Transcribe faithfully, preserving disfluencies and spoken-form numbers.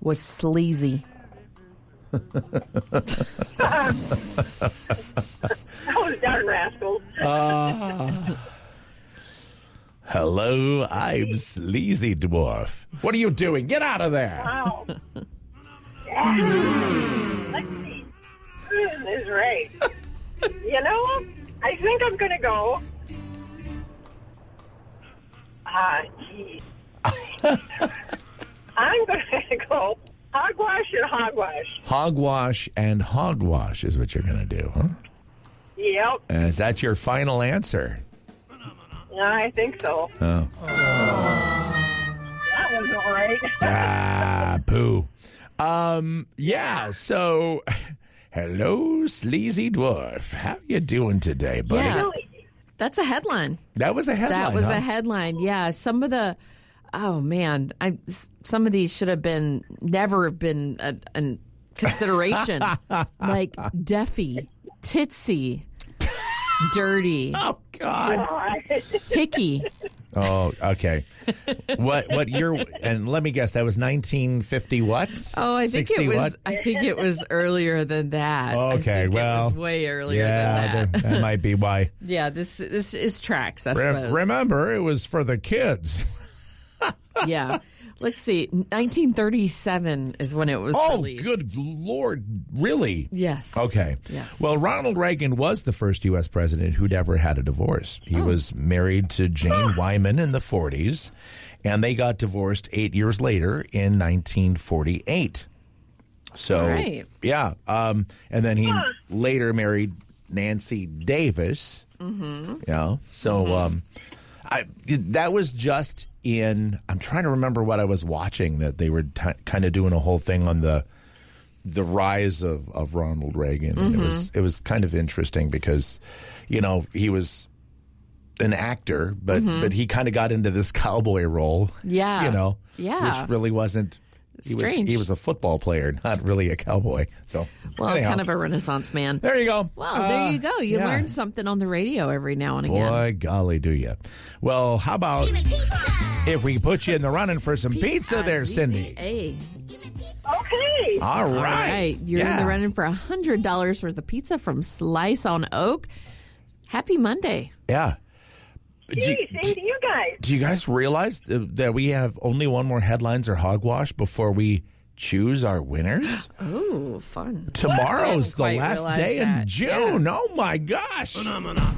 was sleazy. Those darn rascals. Uh, hello, I'm Sleazy Dwarf. What are you doing? Get out of there. Wow. Yeah. Let's see. This is right. You know, I think I'm going to go. Ah, geez. I'm going to go hogwash and hogwash. Hogwash and hogwash is what you're going to do, huh? Yep. And is that your final answer? I think so. Oh. That was all right. Ah, poo. Um, yeah, so, hello, Sleazy Dwarf. How you doing today, buddy? Yeah, that's a headline. That was a headline, That was huh? a headline. Yeah, some of the, oh man, I some of these should have been never have been a, a consideration, like Deafy, Titsy, Dirty, Oh, God. Hickey. Oh, okay. What, what year, and let me guess, that was nineteen fifty what? Oh, I think sixty it was. what? I think it was earlier than that. I Okay, think well, it was way earlier yeah, than that. that might be why. Yeah, this this is tracks. I Re- suppose. remember, it was for the kids. Yeah. Let's see. nineteen thirty-seven is when it was Oh, released. good Lord. Really? Yes. Okay. Yes. Well, Ronald Reagan was the first U S president who'd ever had a divorce. He Oh. was married to Jane Wyman in the forties, and they got divorced eight years later in nineteen forty-eight. So, Right. yeah. Um, and then he later married Nancy Davis. Mm-hmm. Yeah. So, Mm-hmm. um, I, that was just in, I'm trying to remember what I was watching, that they were t- kind of doing a whole thing on the the rise of, of Ronald Reagan. And Mm-hmm. it was it was kind of interesting because, you know, he was an actor, but but he kind of got into this cowboy role. Mm-hmm. Yeah. You know, Yeah. which really wasn't. He was, Strange. he was a football player, not really a cowboy. So, Well, anyhow, kind of a Renaissance man. there you go. Well, Uh, there you go. You yeah. learn something on the radio every now and again. Boy, golly, do you? Well, how about if we put you in the running for some pizza there, Cindy? Hey. Okay. All right. All right. You're in Yeah. the running for one hundred dollars worth of pizza from Slice on Oak. Happy Monday. Yeah. Do, Gee, same to you guys. do you guys realize th- that we have only one more headlines or hogwash before we choose our winners? Ooh, fun. Tomorrow's the Quite last realize day in that. June. Oh, my gosh.